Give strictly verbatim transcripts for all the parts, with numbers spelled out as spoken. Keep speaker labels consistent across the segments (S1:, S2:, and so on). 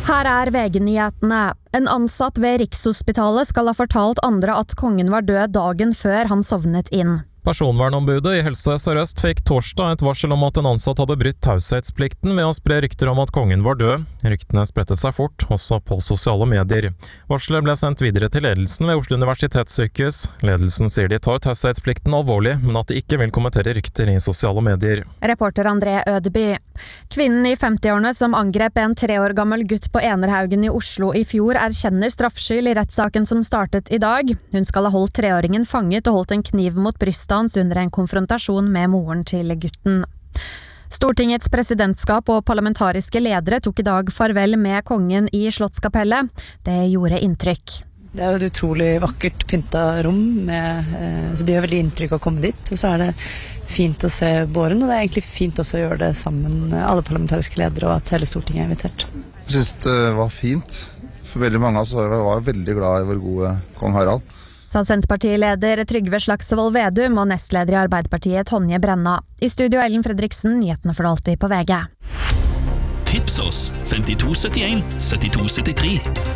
S1: Her er V G-nyhetene. En ansatt ved Rikshospitalet skal ha fortalt andre at kongen var død dagen før han sovnet inn.
S2: Personvernombudet i Helse Sør-Øst fikk torsdag et varsel om at en ansatt hadde brytt taushetsplikten ved å spre rykter om at kongen var død. Ryktene spredte seg fort, også på sosiale medier. Varselet ble sendt videre til ledelsen ved Oslo Universitetssykehus. Ledelsen sier de tar taushetsplikten alvorlig, men at de ikke vil kommentere rykter i sosiale medier.
S1: Reporter André Ødeby. Kvinnen i femtiårene som angrep en tre år gammel gutt på Enerhaugen i Oslo i fjor, erkjenner straffskyld i rettssaken som startet i dag. Hun skal ha holdt treåringen fanget og holdt en kniv mot brystet under en konfrontasjon med moren til gutten. Stortingets presidentskap og parlamentariske ledere tok i dag farvel med kongen i Slottskapellet. Det gjorde inntrykk.
S3: Det er jo et utrolig vakkert pynta rom, med, så det gjør veldig inntrykk å komme dit. Og så er det fint å se båren, og det er egentlig fint også å gjøre det sammen, alle parlamentariske ledere, og at hele Stortinget er invitert.
S4: Jeg synes det var fint. For veldig mange av oss var veldig glad i vår gode kong Harald.
S1: Sa Senterpartileder Trygve Slagsvold Vedum og nestleder i Arbeiderpartiet Tonje Brenna. I studio Ellen Fredriksen, nyhetene for alltid på V G.
S5: Tips oss femtito syttien syttito syttitre.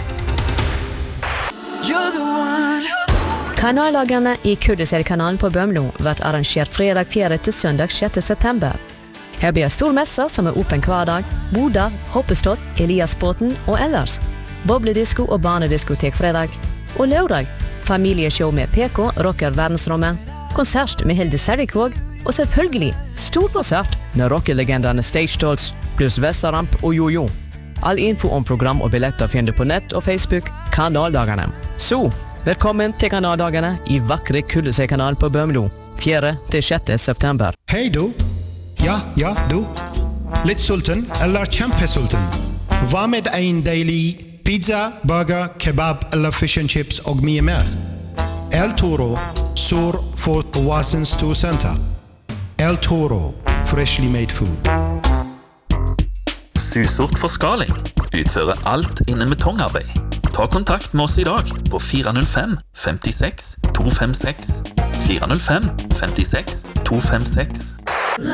S6: Kanallagene i Kurdiserkanalen på Bømlo vært arrangert fredag fjerde til søndag sjette september. Her blir stormesser som er åpen hver dag, Bodar, Hoppestad, Eliasbåten og ellers. Bobledisko og barnediskotek fredag. Og lørdag, familieshow med P K, rocker verdensrommet, konsert med Hilde Serrikvåg, og selvfølgelig storkonsert med rockelegenderne Stage Dolls, pluss Vestaramp og Jojo. All info om program og billetter finner du på nett og Facebook Kanaldagene. Så, velkommen til Kanaldagene i vakre Kurdiserkanalen på Bømlo, fjerde til sjette september.
S7: Hei du! Ja, ja, du. Litt sulten, eller kjempesulten. Hva med en deilig pizza, burger, kebab eller fish and chips og mye mer? El Toro, sør for Oasens Storcenter. El Toro, freshly made food.
S5: Susort Forskaling utfører alt innen betongarbeid. Ta kontakt med oss i dag på fire null fem fem seks to fem seks. fire null fem fem seks to fem seks.